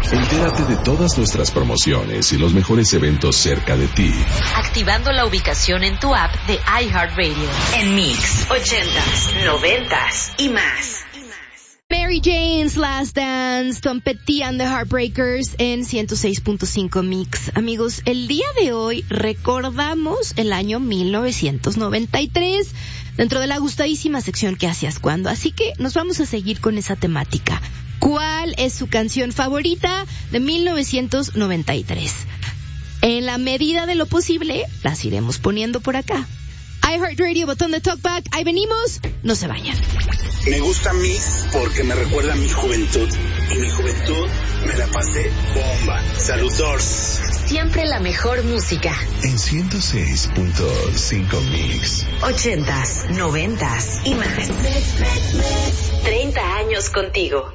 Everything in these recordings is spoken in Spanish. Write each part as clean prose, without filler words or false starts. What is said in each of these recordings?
Entérate de todas nuestras promociones y los mejores eventos cerca de ti, activando la ubicación en tu app de iHeartRadio. En Mix 80s, 90s y más. Mary Jane's Last Dance, Tom Petty and the Heartbreakers en 106.5 Mix. Amigos, el día de hoy recordamos el año 1993 dentro de la gustadísima sección ¿Qué hacías cuando? Así que nos vamos a seguir con esa temática. ¿Cuál es su canción favorita de 1993? En la medida de lo posible, las iremos poniendo por acá. iHeartRadio, botón de talkback, ahí venimos, no se vayan. Me gusta Mix porque me recuerda a mi juventud. Y mi juventud me la pasé bomba. Saludos. Siempre la mejor música. En 106.5 Mix. 80s, 90s y más. 30 años contigo.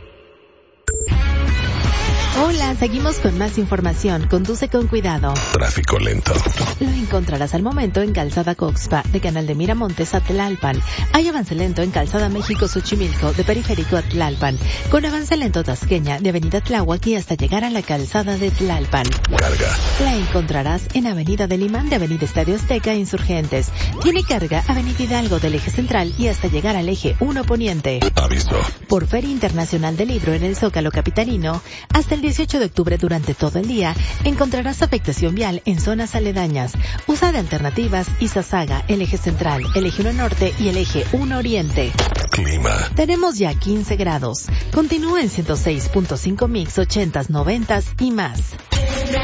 Hola, seguimos con más información. Conduce con cuidado. Tráfico lento. Lo encontrarás al momento en Calzada Coxpa, de Canal de Miramontes a Tlalpan. Hay avance lento en Calzada México-Xochimilco, de Periférico a Tlalpan. Con avance lento Tasqueña, de Avenida Tláhuac hasta llegar a la Calzada de Tlalpan. Carga. La encontrarás en Avenida del Imán, de Avenida Estadio Azteca, Insurgentes. Tiene carga Avenida Hidalgo del Eje Central y hasta llegar al Eje 1 Poniente. Aviso. Por Feria Internacional del Libro en el Zócalo Capitalino, hasta el 18 de octubre durante todo el día, encontrarás afectación vial en zonas aledañas. Usa de alternativas Izazaga, el Eje Central, el Eje 1 Norte y el Eje 1 Oriente. Clima. Tenemos ya 15 grados. Continúa en 106.5 Mix 80s, 90s y más.